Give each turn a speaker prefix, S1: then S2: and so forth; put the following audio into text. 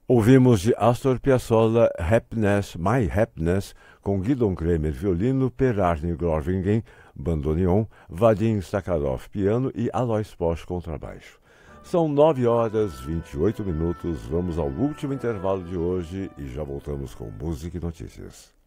S1: Ouvimos de Astor Piazzolla Happiness, My Happiness, com Gidon Kremer violino, Per Arne Grovingen bandoneon, Vadim Sakharov piano e Alois Posch contrabaixo. São 9h28. Vamos ao último intervalo de hoje e já voltamos com música e notícias.